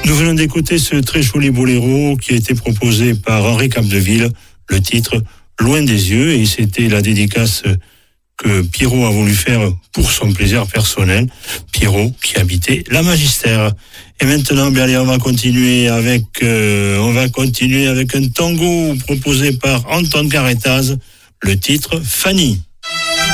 Nous venons d'écouter ce très joli boléro qui a été proposé par Henri Capdeville, le titre Loin des yeux, et c'était la dédicace que Pierrot a voulu faire pour son plaisir personnel. Pierrot qui habitait la Magistère. Et maintenant, bien allez, on va continuer avec un tango proposé par Anton Carretaz, le titre Fanny.